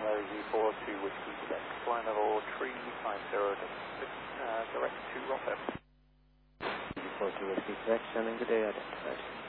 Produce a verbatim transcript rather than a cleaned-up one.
Z four two Whiskey Quebec, flight level three five zero, uh, direct to Rotterdam. Z four two Whiskey Quebec, sending good day, identified.